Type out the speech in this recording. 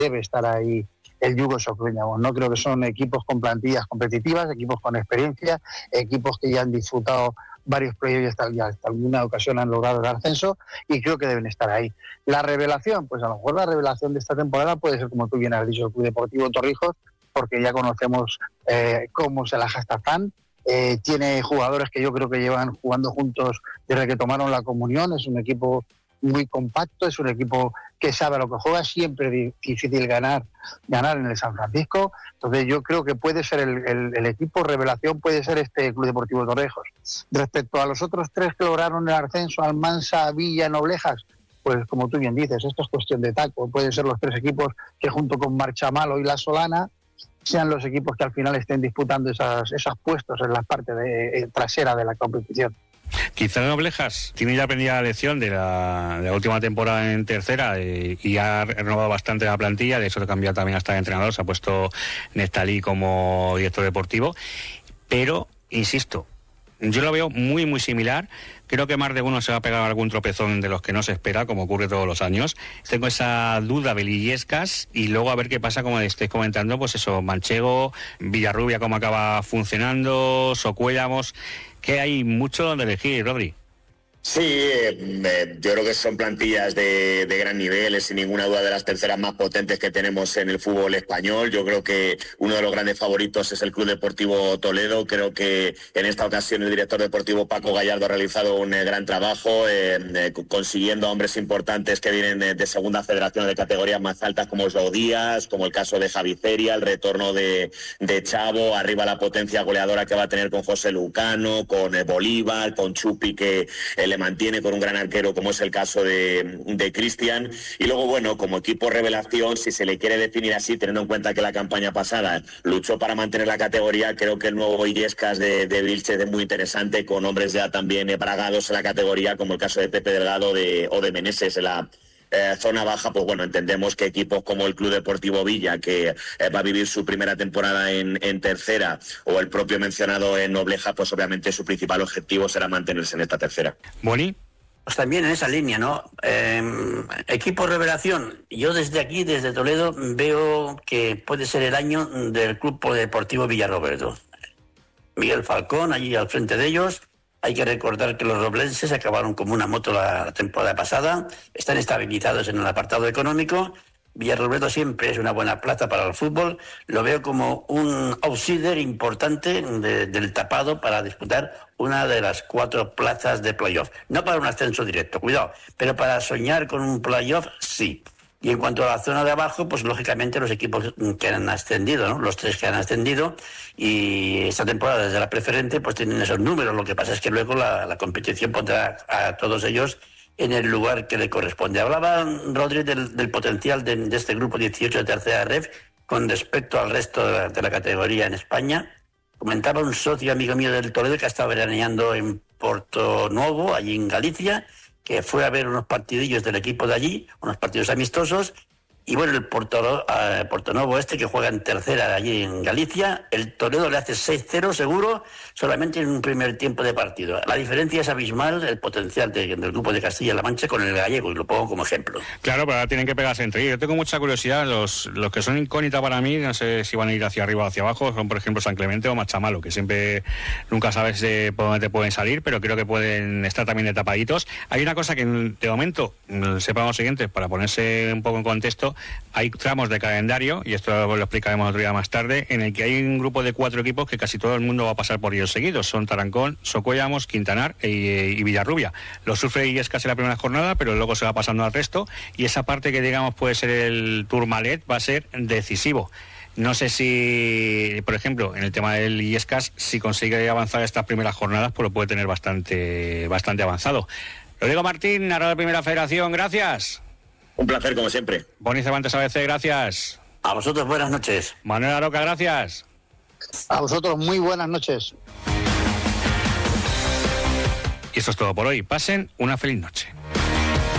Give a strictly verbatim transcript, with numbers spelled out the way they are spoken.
debe estar ahí el Yugo Socuellamos. No creo que son equipos con plantillas competitivas, equipos con experiencia, equipos que ya han disfrutado varios proyectos y hasta, ya hasta alguna ocasión han logrado el ascenso y creo que deben estar ahí. La revelación, pues a lo mejor la revelación de esta temporada puede ser, como tú bien has dicho, el Club Deportivo Torrijos, porque ya conocemos eh, cómo se la gasta Fan. Eh, tiene jugadores que yo creo que llevan jugando juntos desde que tomaron la comunión. Es un equipo muy compacto, es un equipo que sabe a lo que juega, siempre difícil ganar ganar en el San Francisco. Entonces yo creo que puede ser el, el, el equipo revelación, puede ser este Club Deportivo Torrijos. Respecto a los otros tres que lograron el ascenso, Almansa, Villa, Noblejas, pues como tú bien dices, esto es cuestión de taco. Pueden ser los tres equipos que junto con Marchamalo y La Solana sean los equipos que al final estén disputando esas, esos puestos en la parte de, eh, trasera de la competición. Quizá Noblejas tiene ya aprendida la lección de la, de la última temporada en tercera eh, y ha renovado bastante la plantilla. De hecho, ha cambiado también hasta de entrenador, se ha puesto Neftalí como director deportivo. Pero, insisto, yo lo veo muy, muy similar. Creo que más de uno se va a pegar algún tropezón de los que no se espera, como ocurre todos los años. Tengo esa duda de Illescas y luego a ver qué pasa, como estáis comentando, pues eso, Manchego, Villarrubia, cómo acaba funcionando, Socuellamos, que hay mucho donde elegir, Rodri. Sí, eh, yo creo que son plantillas de, de gran nivel, es sin ninguna duda de las terceras más potentes que tenemos en el fútbol español. Yo creo que uno de los grandes favoritos es el Club Deportivo Toledo. Creo que en esta ocasión el director deportivo Paco Gallardo ha realizado un eh, gran trabajo, eh, eh, consiguiendo a hombres importantes que vienen de, de segunda federación de categorías más altas, como Joao Díaz, como el caso de Javi Ceria, el retorno de, de Chavo, arriba la potencia goleadora que va a tener con José Lucano, con eh, Bolívar, con Chupi, que el le mantiene, con un gran arquero como es el caso de, de Cristian. Y luego, bueno, como equipo revelación, si se le quiere definir así, teniendo en cuenta que la campaña pasada luchó para mantener la categoría, creo que el nuevo Illescas de, de Vilches es muy interesante, con hombres ya también bragados en la categoría, como el caso de Pepe Delgado de, o de Meneses en la Eh, zona baja. Pues bueno, entendemos que equipos como el Club Deportivo Villa, que eh, va a vivir su primera temporada en, en tercera, o el propio mencionado en Nobleja, pues obviamente su principal objetivo será mantenerse en esta tercera. Boni. Pues también en esa línea, ¿no? Eh, equipo revelación. Yo desde aquí, desde Toledo, veo que puede ser el año del Club Deportivo Villarroberto. Miguel Falcón allí al frente de ellos. Hay que recordar que los roblenses acabaron como una moto la temporada pasada, están estabilizados en el apartado económico. Villarrobledo siempre es una buena plaza para el fútbol. Lo veo como un outsider importante de, del tapado para disputar una de las cuatro plazas de playoff. No para un ascenso directo, cuidado, pero para soñar con un playoff, sí. Y en cuanto a la zona de abajo, pues lógicamente los equipos que han ascendido, ¿no? Los tres que han ascendido, y esta temporada desde la preferente pues tienen esos números. Lo que pasa es que luego la, la competición pondrá a todos ellos en el lugar que le corresponde. Hablaba Rodri del, del potencial de, de este grupo dieciocho de tercera ref con respecto al resto de la, de la categoría en España. Comentaba un socio amigo mío del Toledo que ha estado veraneando en Porto Novo, allí en Galicia, que fue a ver unos partidillos del equipo de allí, unos partidos amistosos, y bueno, el Porto, uh, Porto Novo este, que juega en tercera allí en Galicia, el Toledo le hace seis cero seguro, solamente en un primer tiempo de partido. La diferencia es abismal, el potencial de, del grupo de Castilla-La Mancha con el gallego, y lo pongo como ejemplo. Claro, pero ahora tienen que pegarse entre ellos. Yo tengo mucha curiosidad, los, los que son incógnita para mí, no sé si van a ir hacia arriba o hacia abajo, son por ejemplo San Clemente o Marchamalo, que siempre nunca sabes de por dónde te pueden salir, pero creo que pueden estar también de tapaditos. Hay una cosa que de momento, sepamos lo siguiente, para ponerse un poco en contexto, hay tramos de calendario, y esto lo explicaremos otro día más tarde, en el que hay un grupo de cuatro equipos que casi todo el mundo va a pasar por ellos seguidos. Son Tarancón, Socuellamos, Quintanar e, y Villarrubia. Lo sufre Illescas en la primera jornada, pero luego se va pasando al resto, y esa parte que digamos puede ser el Tourmalet va a ser decisivo. No sé si, por ejemplo, en el tema del Illescas, si consigue avanzar estas primeras jornadas, pues lo puede tener bastante, bastante avanzado. Rodrigo Martín, narrador de Primera Federación, gracias. Un placer, como siempre. Boni Cervantes A B C, gracias. A vosotros, buenas noches. Manuel Aroca, gracias. A vosotros, muy buenas noches. Y eso es todo por hoy. Pasen una feliz noche.